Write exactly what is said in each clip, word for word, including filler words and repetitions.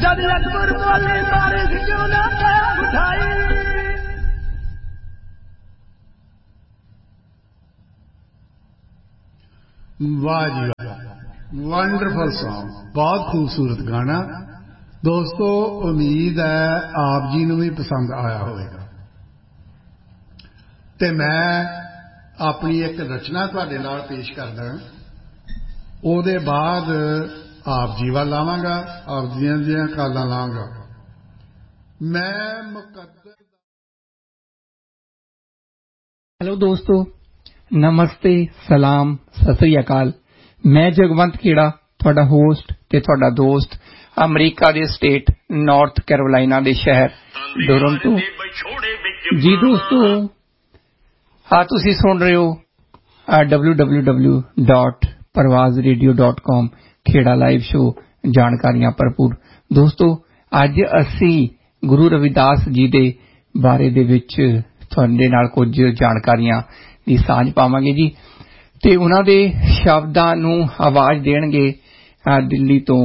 जद अकबर बोले तारीख क्यों ना उठाई। वाह जी वाह, वंडरफुल सॉन्ग, बहुत खूबसूरत गाना। दोस्तों उम्मीद है आप जी ਨੂੰ भी पसंद आया होगा। ਤੇ मैं अपनी एक रचना ਤੁਹਾਡੇ ਨਾਲ पेश करदा, ਉਹਦੇ ਬਾਅਦ आप जी ਵੱਲ ਆਵਾਂਗਾ, आप ਦੀਆਂ ਦੀਆਂ ਕਾਲਾਂ ਲਾਂਗਾ। मैं मुकद्दर। हेलो दोस्तों, नमस्ते, सलाम, सत श्री अकाल। मैं जगवंत खेड़ा, ਤੁਹਾਡਾ ਹੋਸਟ ਤੇ ਤੁਹਾਡਾ ਦੋਸਤ ਅਮਰੀਕਾ ਦੇ ਸਟੇਟ ਨਾਰਥ ਕੈਰੋਲਾਈਨਾ ਦੇ ਸ਼ਹਿਰ ਟੋਰਾਂਟੋ। ਜੀ ਦੋਸਤੋ, ਆ ਤੁਸੀਂ ਸੁਣ ਰਹੇ ਹੋ ਡਬਲਿਊ ਡਬਲਿਊ ਡਬਲਿਊ ਡਾਟ ਪਰਵਾਜ਼ ਰੇਡੀਓ ਡਾਟ ਕਾਮ ਖੇੜਾ ਲਾਈਵ ਸ਼ੋ, ਜਾਣਕਾਰੀਆਂ ਭਰਪੂਰ। ਦੋਸਤੋ ਅੱਜ ਅਸੀਂ ਗੁਰੂ ਰਵਿਦਾਸ ਜੀ ਦੇ ਬਾਰੇ ਦੇ ਵਿੱਚ ਤੁਹਾਡੇ ਨਾਲ ਕੁਝ ਜਾਣਕਾਰੀਆਂ ਦੀ ਸਾਂਝ ਪਾਵਾਂਗੇ ਜੀ, ਤੇ ਉਹਨਾਂ ਦੇ ਸ਼ਬਦਾਂ ਨੂੰ ਆਵਾਜ਼ ਦੇਣਗੇ ਦਿੱਲੀ ਤੋਂ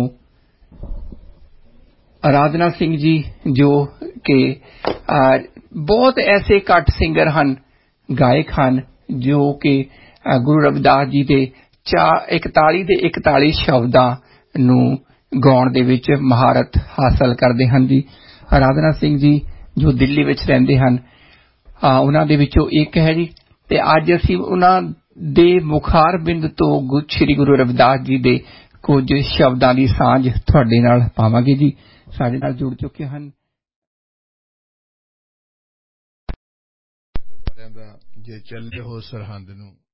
ਆਰਾਧਨਾ ਸਿੰਘ ਜੀ, ਜੋ ਕਿ ਬਹੁਤ ਐਸੇ ਘੱਟ ਸਿੰਗਰ ਹਨ, ਗਾਇਕ ਹਨ, ਜੋ ਕਿ ਗੁਰੂ ਰਵਿਦਾਸ ਜੀ ਦੇ ਇਕਤਾਲੀ ਦੇ ਇਕਤਾਲੀ ਸ਼ਬਦਾਂ ਨੂੰ ਗਾਉਣ ਦੇ ਵਿੱਚ ਮਹਾਰਤ ਹਾਸਲ ਕਰਦੇ ਹਨ ਜੀ। ਆਰਾਧਨਾ ਸਿੰਘ ਜੀ ਜੋ ਦਿੱਲੀ ਵਿੱਚ ਰਹਿੰਦੇ ਹਨ, ਉਹਨਾਂ ਦੇ ਵਿੱਚੋਂ ਇੱਕ ਹੈ ਜੀ। ਤੇ ਅੱਜ ਅਸੀਂ ਉਹਨਾਂ ਦੇ ਮੁਖਾਰ ਬਿੰਦ ਤੋਂ ਸ੍ਰੀ ਗੁਰੂ ਰਵਿਦਾਸ ਜੀ ਦੇ ਕੁਝ ਸ਼ਬਦਾਂ ਦੀ ਸਾਂਝ ਤੁਹਾਡੇ ਨਾਲ ਪਾਵਾਂਗੇ ਜੀ। ਸਾਡੇ ਨਾਲ ਜੁੜ ਚੁੱਕੇ ਹਨ ਜੇ ਚੱਲੇ ਹੋ ਸਰਹੰਦ ਨੂੰ